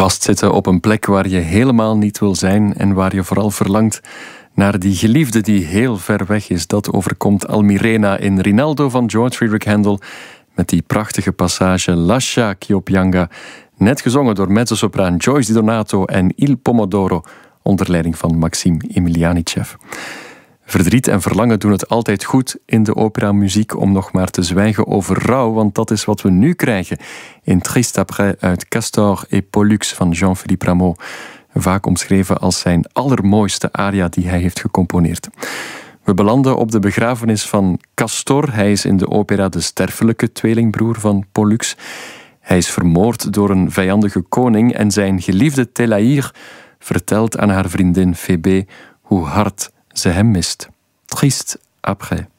Vastzitten op een plek waar je helemaal niet wil zijn en waar je vooral verlangt naar die geliefde die heel ver weg is. Dat overkomt Almirena in Rinaldo van George Friedrich Handel met die prachtige passage Lascia ch'io pianga, net gezongen door mezzosopraan Joyce Di Donato en Il Pomodoro onder leiding van Maxim Emilianichev. Verdriet en verlangen doen het altijd goed in de operamuziek om nog maar te zwijgen over rouw, want dat is wat we nu krijgen in Triste Après uit Castor et Pollux van Jean-Philippe Rameau, vaak omschreven als zijn allermooiste aria die hij heeft gecomponeerd. We belanden op de begrafenis van Castor. Hij is in de opera de sterfelijke tweelingbroer van Pollux. Hij is vermoord door een vijandige koning en zijn geliefde Thélaïre vertelt aan haar vriendin Phébé hoe hard ze hem mist. Triste après.